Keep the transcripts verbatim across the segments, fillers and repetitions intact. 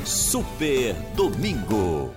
Super Domingo.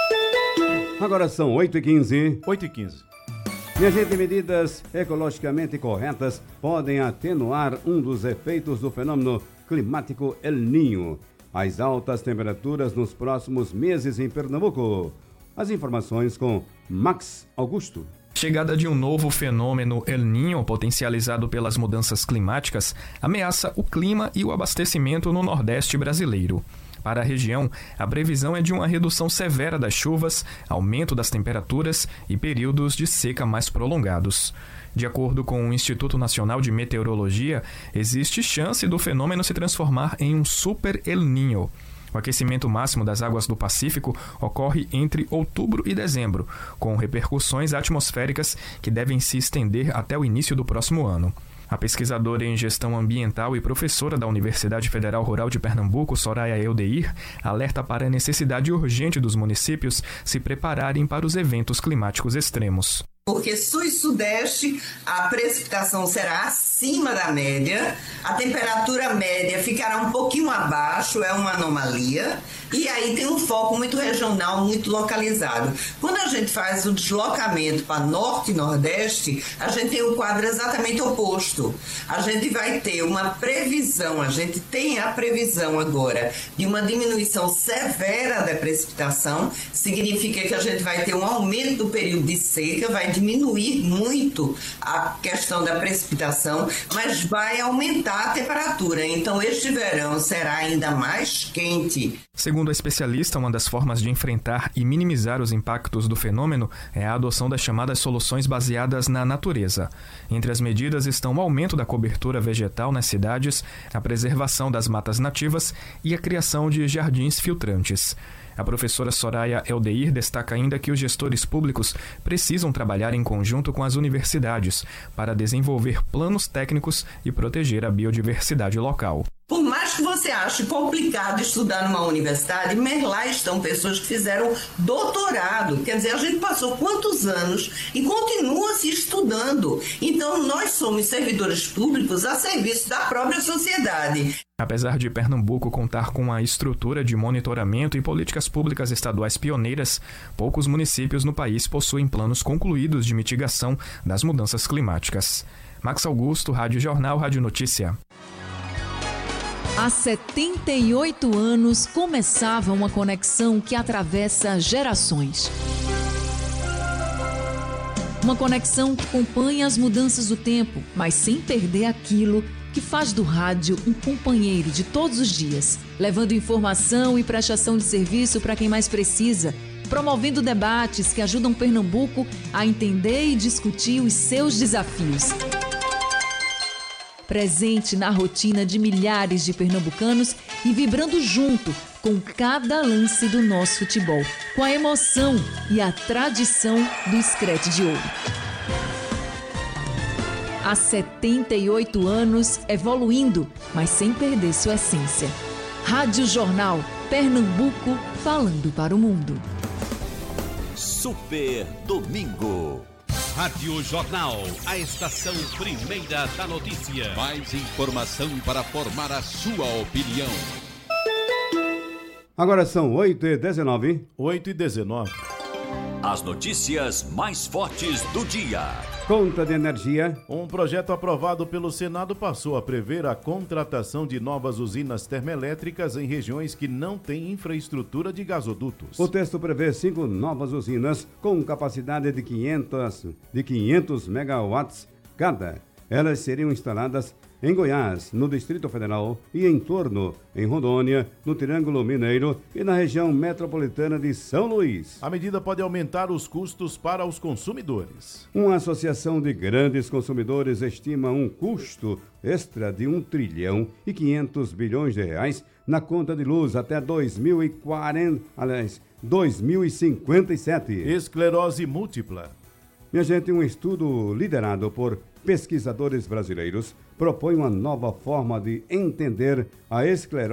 Agora são oito e quinze. oito e quinze. Minha gente, medidas ecologicamente corretas podem atenuar um dos efeitos do fenômeno climático El Niño, as altas temperaturas nos próximos meses em Pernambuco. As informações com Max Augusto. Chegada de um novo fenômeno El Niño, potencializado pelas mudanças climáticas, ameaça o clima e o abastecimento no Nordeste brasileiro. Para a região, a previsão é de uma redução severa das chuvas, aumento das temperaturas e períodos de seca mais prolongados. De acordo com o Instituto Nacional de Meteorologia, existe chance do fenômeno se transformar em um Super El Niño. O aquecimento máximo das águas do Pacífico ocorre entre outubro e dezembro, com repercussões atmosféricas que devem se estender até o início do próximo ano. A pesquisadora em gestão ambiental e professora da Universidade Federal Rural de Pernambuco, Soraya Eldeir, alerta para a necessidade urgente dos municípios se prepararem para os eventos climáticos extremos. Porque sul e sudeste a precipitação será acima da média, a temperatura média ficará um pouquinho abaixo, é uma anomalia, e aí tem um foco muito regional, muito localizado. Quando a gente faz o deslocamento para norte e nordeste, a gente tem um quadro exatamente oposto. A gente vai ter uma previsão, a gente tem a previsão agora de uma diminuição severa da precipitação, significa que a gente vai ter um aumento do período de seca, vai diminuir muito a questão da precipitação, mas vai aumentar a temperatura. Então, este verão será ainda mais quente. Segundo a especialista, uma das formas de enfrentar e minimizar os impactos do fenômeno é a adoção das chamadas soluções baseadas na natureza. Entre as medidas estão o aumento da cobertura vegetal nas cidades, a preservação das matas nativas e a criação de jardins filtrantes. A professora Soraya Eldeir destaca ainda que os gestores públicos precisam trabalhar em conjunto com as universidades para desenvolver planos técnicos e proteger a biodiversidade local. Por mais que você ache complicado estudar numa universidade, mas lá estão pessoas que fizeram doutorado. Quer dizer, a gente passou quantos anos e continua se estudando. Então, nós somos servidores públicos a serviço da própria sociedade. Apesar de Pernambuco contar com a estrutura de monitoramento e políticas públicas estaduais pioneiras, poucos municípios no país possuem planos concluídos de mitigação das mudanças climáticas. Max Augusto, Rádio Jornal, Rádio Notícia. Há setenta e oito anos começava uma conexão que atravessa gerações. Uma conexão que acompanha as mudanças do tempo, mas sem perder aquilo que faz do rádio um companheiro de todos os dias, levando informação e prestação de serviço para quem mais precisa, promovendo debates que ajudam Pernambuco a entender e discutir os seus desafios. Presente na rotina de milhares de pernambucanos e vibrando junto com cada lance do nosso futebol, com a emoção e a tradição do Screte de Ouro. Há setenta e oito anos, evoluindo, mas sem perder sua essência. Rádio Jornal, Pernambuco, falando para o mundo. Super Domingo. Rádio Jornal, a estação primeira da notícia. Mais informação para formar a sua opinião. Agora são oito e dezenove. oito e dezenove. As notícias mais fortes do dia. Conta de energia. Um projeto aprovado pelo Senado passou a prever a contratação de novas usinas termoelétricas em regiões que não têm infraestrutura de gasodutos. O texto prevê cinco novas usinas com capacidade de quinhentos, de quinhentos megawatts cada. Elas seriam instaladas em Goiás, no Distrito Federal e em torno, em Rondônia, no Triângulo Mineiro e na região metropolitana de São Luís. A medida pode aumentar os custos para os consumidores. Uma associação de grandes consumidores estima um custo extra de um trilhão e quinhentos bilhões de reais na conta de luz até dois mil e quarenta, aliás, dois mil e cinquenta e sete. Esclerose múltipla. Minha gente, um estudo liderado por pesquisadores brasileiros propõe uma nova forma de entender a esclerose